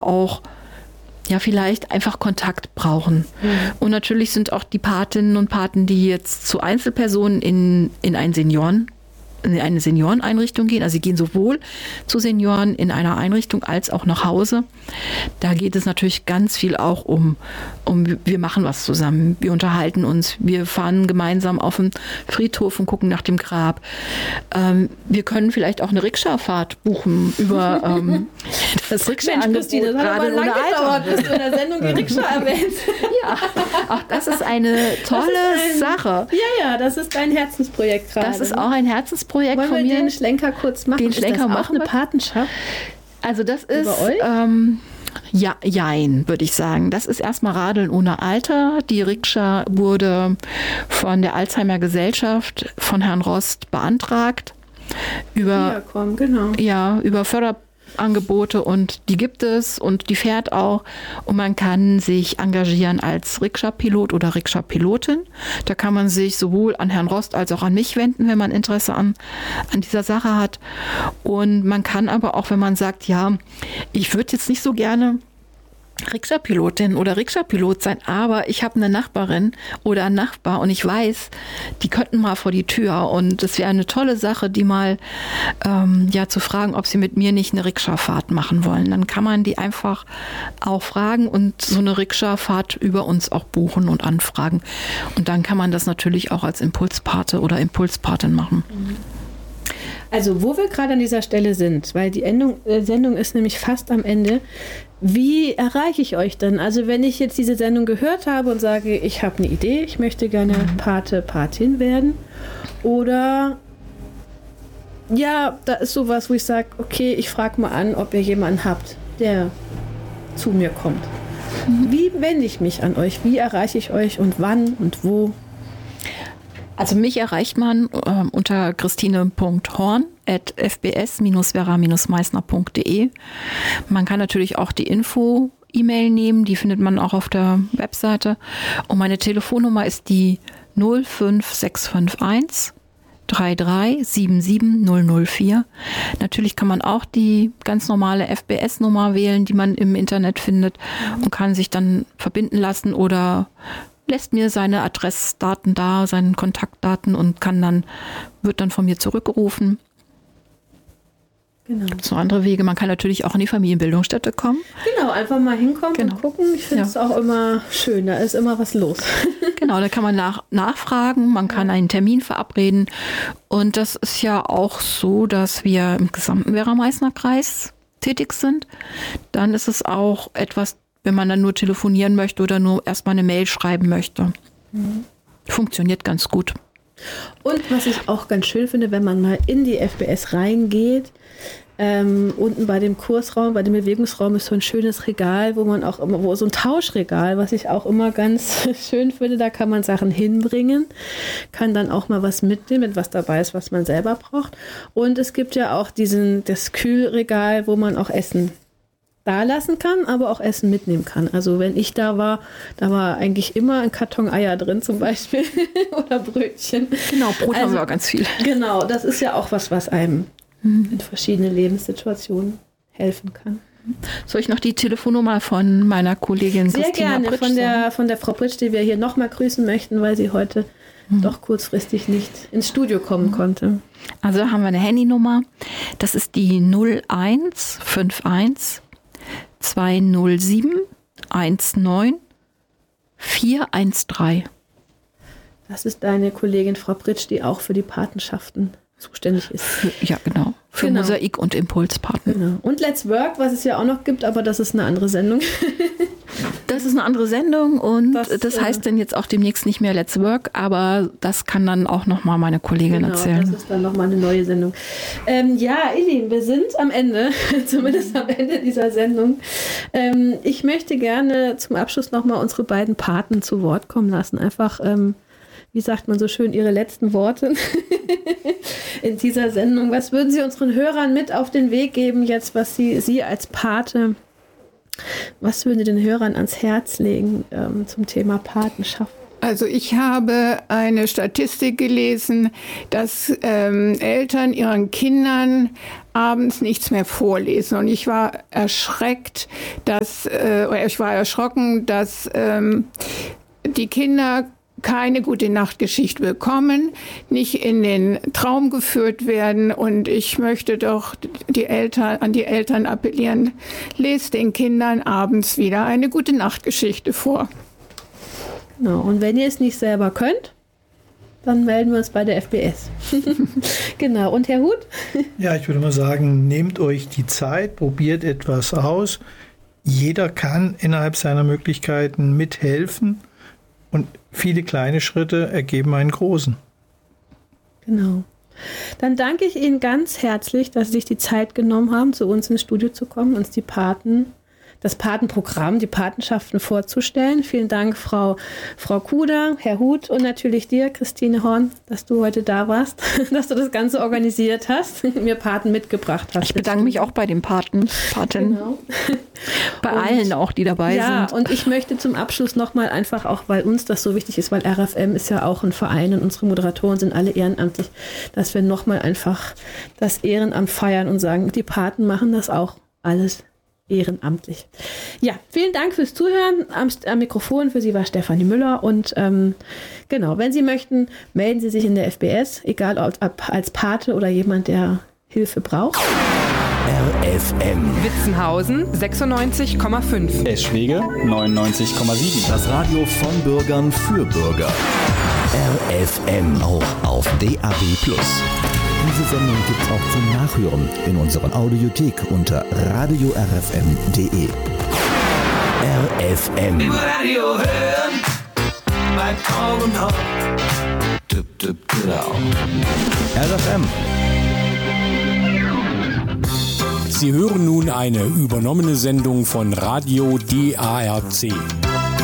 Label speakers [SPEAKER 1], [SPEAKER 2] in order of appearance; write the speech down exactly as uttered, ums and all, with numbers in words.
[SPEAKER 1] auch ja vielleicht einfach Kontakt brauchen. Mhm. Und natürlich sind auch die Patinnen und Paten, die jetzt zu Einzelpersonen in, in ein Senioren in eine Senioreneinrichtung gehen. Also sie gehen sowohl zu Senioren in einer Einrichtung als auch nach Hause. Da geht es natürlich ganz viel auch um, um wir machen was zusammen, wir unterhalten uns, wir fahren gemeinsam auf den Friedhof und gucken nach dem Grab. Ähm, wir können vielleicht auch eine Rikscha-Fahrt buchen über ähm, das Rikscha-Angebot.
[SPEAKER 2] Das hat aber lange gedauert, bis du in der Sendung die Rikscha erwähnst.
[SPEAKER 1] Ja, auch das ist eine tolle ist ein, Sache.
[SPEAKER 2] Ja, ja, das ist dein Herzensprojekt gerade.
[SPEAKER 1] Das ist auch ein Herzensprojekt. Projekt
[SPEAKER 2] Wollen
[SPEAKER 1] von
[SPEAKER 2] wir
[SPEAKER 1] mir.
[SPEAKER 2] den Schlenker kurz machen?
[SPEAKER 1] Den Schlenker
[SPEAKER 2] ist das auch
[SPEAKER 1] machen
[SPEAKER 2] eine Patenschaft?
[SPEAKER 1] Also das ist ähm, ja, jein, würde ich sagen. Das ist erstmal Radeln ohne Alter. Die Rikscha wurde von der Alzheimer Gesellschaft von Herrn Rost beantragt. Über,
[SPEAKER 2] Viacom, genau.
[SPEAKER 1] Ja, über Förderangebote und die gibt es und die fährt auch und man kann sich engagieren als Rikscha-Pilot oder Rikscha-Pilotin. Da kann man sich sowohl an Herrn Rost als auch an mich wenden, wenn man Interesse an, an dieser Sache hat. Und man kann aber auch, wenn man sagt, ja, ich würde jetzt nicht so gerne Rikscha-Pilotin oder Rikscha-Pilot sein, aber ich habe eine Nachbarin oder einen Nachbar und ich weiß, die könnten mal vor die Tür und es wäre eine tolle Sache, die mal ähm, ja zu fragen, ob sie mit mir nicht eine Rikscha-Fahrt machen wollen. Dann kann man die einfach auch fragen und so eine Rikscha-Fahrt über uns auch buchen und anfragen. Und dann kann man das natürlich auch als Impulspate oder Impulspatin machen.
[SPEAKER 2] Also wo wir gerade an dieser Stelle sind, weil die Endung, äh, Sendung ist nämlich fast am Ende. Wie erreiche ich euch denn? Also wenn ich jetzt diese Sendung gehört habe und sage, ich habe eine Idee, ich möchte gerne Pate, Patin werden oder ja, da ist sowas, wo ich sage, okay, ich frage mal an, ob ihr jemanden habt, der zu mir kommt. Mhm. Wie wende ich mich an euch? Wie erreiche ich euch und wann und wo?
[SPEAKER 1] Also mich erreicht man äh, unter christine punkt horn at f b s vera meisner punkt de. Man kann natürlich auch die Info-E-Mail nehmen, die findet man auch auf der Webseite. Und meine Telefonnummer ist die null fünf sechs fünf eins drei drei sieben sieben null null vier. Natürlich kann man auch die ganz normale F B S-Nummer wählen, die man im Internet findet und kann sich dann verbinden lassen oder lässt mir seine Adressdaten da, seine Kontaktdaten und kann dann, wird dann von mir zurückgerufen. Genau. Gibt es noch andere Wege? Man kann natürlich auch in die Familienbildungsstätte kommen.
[SPEAKER 2] Genau, einfach mal hinkommen genau. und gucken. Ich finde es ja. auch immer schön, da ist immer was los.
[SPEAKER 1] Genau, da kann man nach, nachfragen, man kann einen Termin verabreden. Und das ist ja auch so, dass wir im gesamten Werra-Meißner-Kreis tätig sind. Dann ist es auch etwas, wenn man dann nur telefonieren möchte oder nur erstmal eine Mail schreiben möchte. Mhm. Funktioniert ganz gut.
[SPEAKER 2] Und was ich auch ganz schön finde, wenn man mal in die F B S reingeht, ähm, unten bei dem Kursraum, bei dem Bewegungsraum ist so ein schönes Regal, wo man auch immer, wo so ein Tauschregal, was ich auch immer ganz schön finde, da kann man Sachen hinbringen, kann dann auch mal was mitnehmen, was dabei ist, was man selber braucht. Und es gibt ja auch diesen, das Kühlregal, wo man auch Essen da lassen kann, aber auch Essen mitnehmen kann. Also wenn ich da war, da war eigentlich immer ein Karton Eier drin zum Beispiel oder Brötchen.
[SPEAKER 1] Genau, Brot
[SPEAKER 2] also,
[SPEAKER 1] haben wir auch ganz viel.
[SPEAKER 2] Genau, das ist ja auch was, was einem mhm. in verschiedenen Lebenssituationen helfen kann.
[SPEAKER 1] Soll ich noch die Telefonnummer von meiner Kollegin
[SPEAKER 2] Sehr
[SPEAKER 1] Christina
[SPEAKER 2] gerne,
[SPEAKER 1] Pritsch
[SPEAKER 2] von der, von der Frau Pritsch, die wir hier nochmal grüßen möchten, weil sie heute mhm. doch kurzfristig nicht ins Studio kommen mhm. konnte.
[SPEAKER 1] Also da haben wir eine Handynummer. Das ist die null eins fünf eins zwei null sieben eins neun vier eins drei.
[SPEAKER 2] Das ist deine Kollegin Frau Pritsch, die auch für die Patenschaften zuständig ist.
[SPEAKER 1] Ja, genau. Für genau. Mosaik und Impulspaten.
[SPEAKER 2] Genau. Und Let's Work, was es ja auch noch gibt, aber das ist eine andere Sendung.
[SPEAKER 1] Das ist eine andere Sendung und das, das heißt dann jetzt auch demnächst nicht mehr Let's Work, aber das kann dann auch nochmal meine Kollegin
[SPEAKER 2] genau,
[SPEAKER 1] erzählen.
[SPEAKER 2] Das ist dann nochmal eine neue Sendung. Ähm, ja, ihr Lieben, wir sind am Ende, zumindest am Ende dieser Sendung. Ähm, ich möchte gerne zum Abschluss nochmal unsere beiden Paten zu Wort kommen lassen. Einfach, ähm, wie sagt man so schön, ihre letzten Worte in dieser Sendung. Was würden Sie unseren Hörern mit auf den Weg geben jetzt, was Sie, Sie als Pate, was würden Sie den Hörern ans Herz legen ähm, zum Thema Patenschaft?
[SPEAKER 3] Also ich habe eine Statistik gelesen, dass ähm, Eltern ihren Kindern abends nichts mehr vorlesen. Und ich war erschreckt, dass, äh, oder ich war erschrocken, dass ähm, die Kinder keine gute Nachtgeschichte bekommen, nicht in den Traum geführt werden. Und ich möchte doch die Eltern, an die Eltern appellieren, lest den Kindern abends wieder eine gute Nachtgeschichte vor.
[SPEAKER 2] Genau. Und wenn ihr es nicht selber könnt, dann melden wir uns bei der F B S. Genau. Und Herr Huth?
[SPEAKER 4] Ja, ich würde mal sagen, nehmt euch die Zeit, probiert etwas aus. Jeder kann innerhalb seiner Möglichkeiten mithelfen und viele kleine Schritte ergeben einen großen.
[SPEAKER 2] Genau. Dann danke ich Ihnen ganz herzlich, dass Sie sich die Zeit genommen haben, zu uns ins Studio zu kommen, uns die Paten das Patenprogramm, die Patenschaften vorzustellen. Vielen Dank, Frau, Frau Kuder, Herr Huth und natürlich dir, Christine Horn, dass du heute da warst, dass du das Ganze organisiert hast, mir Paten mitgebracht hast.
[SPEAKER 1] Ich bedanke mich auch bei den Paten, Paten.
[SPEAKER 2] Genau.
[SPEAKER 1] Bei
[SPEAKER 2] und,
[SPEAKER 1] allen auch, die dabei
[SPEAKER 2] ja,
[SPEAKER 1] sind.
[SPEAKER 2] Ja, und ich möchte zum Abschluss nochmal einfach auch, weil uns das so wichtig ist, weil R F M ist ja auch ein Verein und unsere Moderatoren sind alle ehrenamtlich, dass wir nochmal einfach das Ehrenamt feiern und sagen, die Paten machen das auch alles ehrenamtlich. Ja, vielen Dank fürs Zuhören. Am, am Mikrofon für Sie war Stefanie Müller und ähm, genau, wenn Sie möchten, melden Sie sich in der F B S, egal ob, ob als Pate oder jemand, der Hilfe braucht.
[SPEAKER 5] R F M
[SPEAKER 6] Witzenhausen sechsundneunzig Komma fünf.
[SPEAKER 7] Eschwege neunundneunzig Komma sieben.
[SPEAKER 5] Das Radio von Bürgern für Bürger. R F M auch auf D A B plus. Diese Sendung gibt's auch zum Nachhören in unserer Audiothek unter radio r f m punkt d e. R F M. Im Radio hören, bleibt Augen auf. R F M.
[SPEAKER 8] Sie hören nun eine übernommene Sendung von Radio D A R C.